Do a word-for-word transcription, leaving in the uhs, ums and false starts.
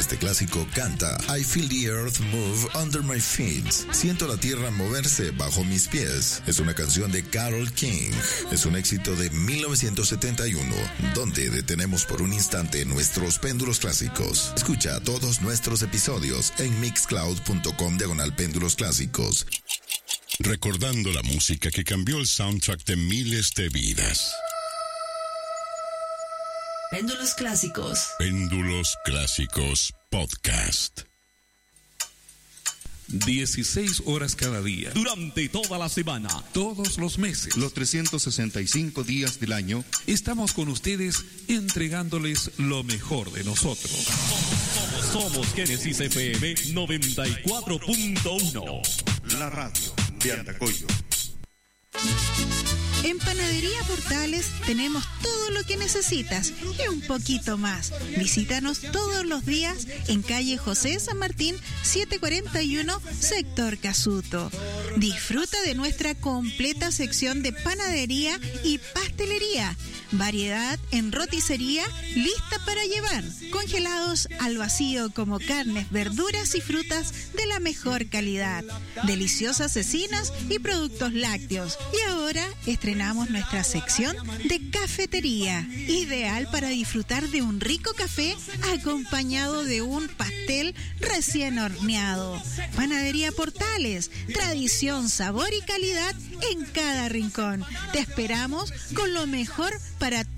este clásico canta I feel the earth move under my feet. Siento la tierra moverse bajo mis pies. Es una canción de Carole King. Es un éxito de mil novecientos setenta y uno, donde detenemos por un instante nuestros péndulos clásicos. Escucha todos nuestros episodios en mixcloud.com diagonal péndulos clásicos. Recordando la música que cambió el soundtrack de miles de vidas. Péndulos Clásicos. Péndulos Clásicos Podcast. dieciséis horas cada día, durante toda la semana, todos los meses, los trescientos sesenta y cinco días del año, estamos con ustedes entregándoles lo mejor de nosotros. Somos, somos, somos Génesis F M noventa y cuatro punto uno, la radio de Andacollo. En Panadería Portales tenemos todo lo que necesitas y un poquito más. Visítanos todos los días en calle José San Martín setecientos cuarenta y uno, sector Casuto. Disfruta de nuestra completa sección de panadería y pastelería. Variedad en roticería lista para llevar. Congelados al vacío como carnes, verduras y frutas de la mejor calidad. Deliciosas cecinas y productos lácteos. Y ahora estrenamos nuestra sección de cafetería. Ideal para disfrutar de un rico café acompañado de un pastel recién horneado. Panadería Portales. Tradición, sabor y calidad en cada rincón. Te esperamos con lo mejor para